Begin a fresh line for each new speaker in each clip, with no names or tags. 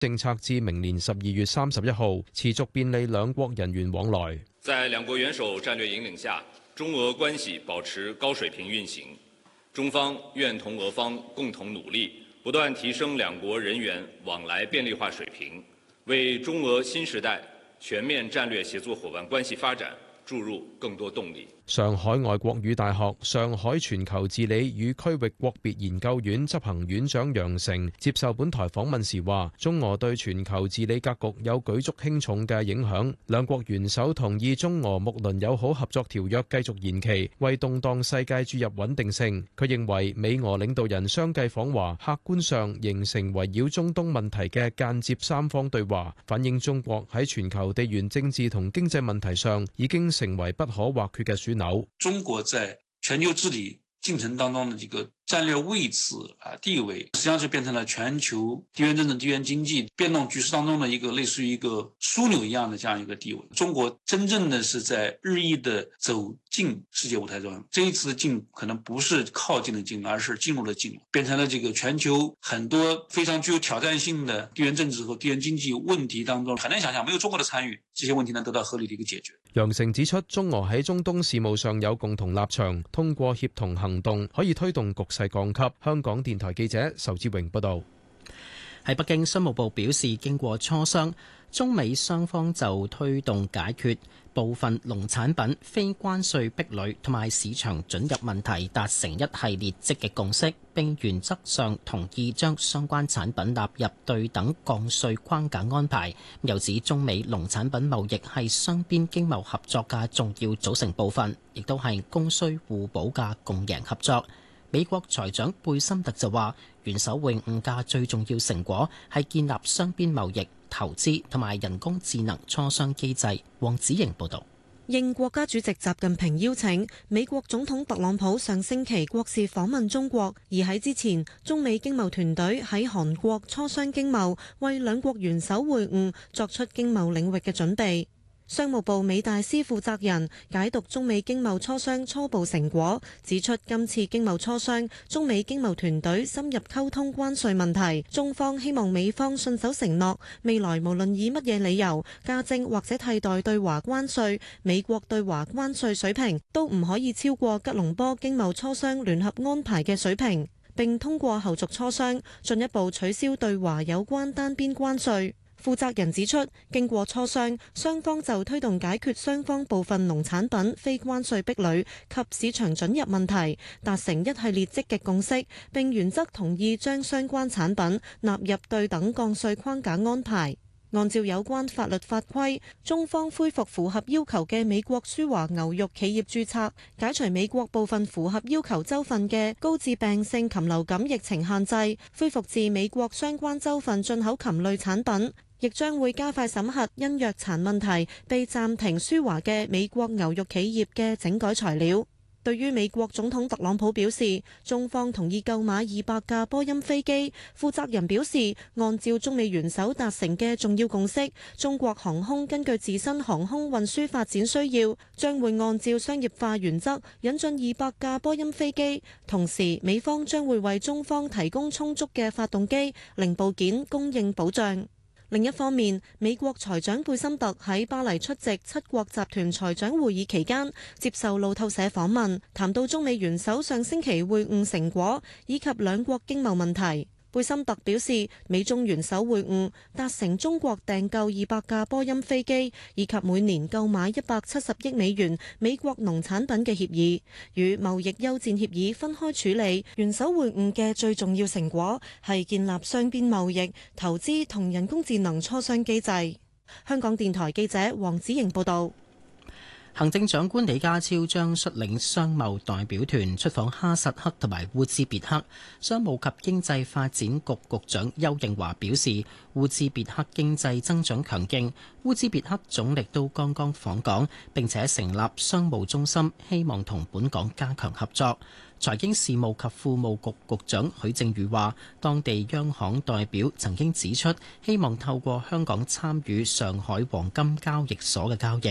政策至明年12月31號，持續便利兩國人員往來。
在兩國元首戰略引領下，中俄關係保持高水平運行，中方願同俄方共同努力，不斷提升兩國人員往來便利化水平，為中俄新時代全面戰略協作夥伴關係發展注入更多動力。
上海外國語大學上海全球治理與區域國別研究院執行院長楊成接受本台訪問時話，中俄對全球治理格局有舉足輕重嘅影響。兩國元首同意中俄睦鄰友好合作條約繼續延期，為動盪世界注入穩定性。佢認為美俄領導人相繼訪華，客觀上形成圍繞中東問題嘅間接三方對話，反映中國喺全球地緣政治同經濟問題上已經成為不可或缺嘅樞紐。
中國在全球治理進程當中的這個戰略位置地位，實際上是變成了全球地緣政治、地緣經濟變動局勢當中的一個類似於一個樞紐一樣的這樣一個地位。中國真正的是在日益的走進世界舞台中，這一次的進可能不是靠近的進，而是進入了進，變成了這個全球很多非常具有挑戰性的地緣政治和地緣經濟問題當中，很難想象沒有中國的參與，這些問題能得到合理的一個解決。
楊成指出，中俄喺中東事務上有共同立場，通過協同行動可以推動局勢降級。香港電台記者仇志榮報道。
喺北京，商務部表示，經過磋商，中美雙方就推動解決部分農產品非關稅壁壘同埋市場准入問題達成一系列積極共識，並原則上同意將相關產品納入對等降稅框架安排。又指中美農產品貿易係雙邊經貿合作嘅重要組成部分，亦都係供需互補嘅共贏合作。美國財長貝森特就話，元首會晤嘅最重要成果係建立雙邊貿易、投資同埋人工智能磋商機制。黃子瑩報導。
應國家主席習近平邀請，美國總統特朗普上星期國事訪問中國，而喺之前，中美經貿團隊喺韓國磋商經貿，為兩國元首會晤作出經貿領域嘅準備。商務部美大司負責人解讀中美經貿磋商初步成果，指出今次經貿磋商，中美經貿團隊深入溝通關稅問題，中方希望美方信守承諾，未來無論以乜嘢理由加徵或者替代對華關稅，美國對華關稅水平都唔可以超過吉隆坡經貿磋商聯合安排嘅水平，並通過後續磋商進一步取消對華有關單邊關稅。負責人指出，經過磋商，雙方就推動解決雙方部分農產品非關稅壁壘及市場准入問題，達成一系列積極共識，並原則同意將相關產品納入對等降稅框架安排。按照有關法律法規，中方恢復符合要求嘅美國舒華牛肉企業註冊，解除美國部分符合要求州份嘅高致病性禽流感疫情限制，恢復自美國相關州份進口禽類產品，亦將會加快審核因藥殘問題被暫停舒華嘅美國牛肉企業嘅整改材料。對於美國總統特朗普表示，中方同意購買200架波音飛機，負責人表示，按照中美元首達成嘅重要共識，中國航空根據自身航空運輸發展需要，將會按照商業化原則引進200架波音飛機，同時美方將會為中方提供充足嘅發動機、零部件供應保障。另一方面，美國財長貝森特喺巴黎出席七國集團財長會議期間，接受路透社訪問，談到中美元首上星期會晤成果以及兩國經貿問題。貝森特表示，美中元首會晤達成中國訂購200架波音飛機，以及每年購買170億美元美國農產品嘅協議，與貿易休戰協議分開處理。元首會晤嘅最重要成果係建立雙邊貿易、投資同人工智能磋商機制。香港電台記者黃子瑩報道。
行政長官李家超將率領商貿代表團出訪哈薩克同埋烏茲別克。商務及經濟發展局局長邱應華表示，烏茲別克經濟增長強勁，烏茲別克總理都剛剛訪港，並且成立商務中心，希望同本港加強合作。財經事務及庫務局局長許正宇話，當地央行代表曾經指出，希望透過香港參與上海黃金交易所嘅交易。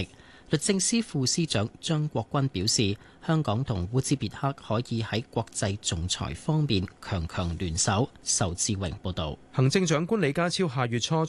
律政司副司長張國軍表示，香港同烏茲別克可以喺國際仲裁方面強強聯手。仇志榮報導。
行政長官李家超下月初